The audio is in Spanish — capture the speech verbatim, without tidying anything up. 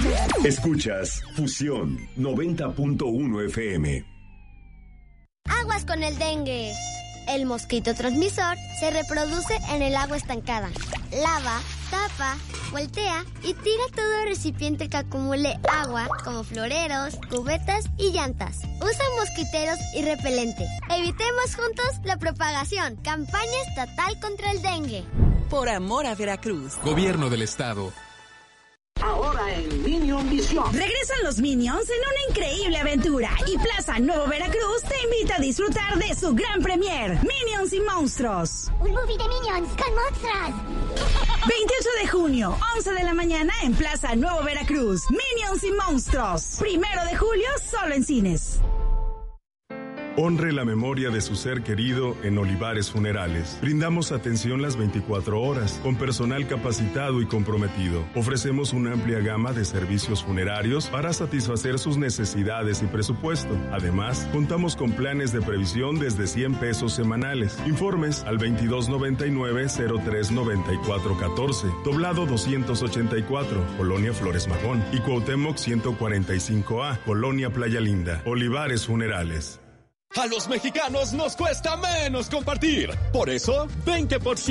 Escuchas Fusión noventa punto uno F M. Aguas con el dengue. El mosquito transmisor se reproduce en el agua estancada. Lava, tapa, voltea y tira todo recipiente que acumule agua, como floreros, cubetas y llantas. Usa mosquiteros y repelente. Evitemos juntos la propagación. Campaña estatal contra el dengue. Por amor a Veracruz. Gobierno del Estado. Ahora en Minion Visión. Regresan los Minions en una increíble aventura y Plaza Nuevo Veracruz te invita a disfrutar de su gran premier, Minions y Monstruos. Un movie de Minions con monstruos. veintiocho de junio, once de la mañana en Plaza Nuevo Veracruz. Minions y Monstruos. Primero de julio, solo en cines. Honre la memoria de su ser querido en Olivares Funerales. Brindamos atención las veinticuatro horas, con personal capacitado y comprometido. Ofrecemos una amplia gama de servicios funerarios para satisfacer sus necesidades y presupuesto. Además, contamos con planes de previsión desde cien pesos semanales. Informes al veintidós noventa y nueve cero tres noventa y cuatro catorce, Doblado doscientos ochenta y cuatro, Colonia Flores Magón, y Cuauhtémoc ciento cuarenta y cinco A, Colonia Playa Linda. Olivares Funerales. A los mexicanos nos cuesta menos compartir. Por eso, veinte por ciento